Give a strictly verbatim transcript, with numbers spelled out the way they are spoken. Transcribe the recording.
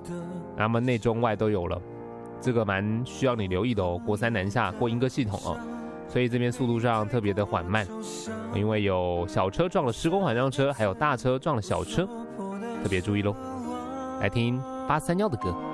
那么内中外都有了，这个蛮需要你留意的哦。国三南下过莺歌系统哦，所以这边速度上特别的缓慢，因为有小车撞了施工缓让车，还有大车撞了小车，特别注意咯。来听八三夭的歌。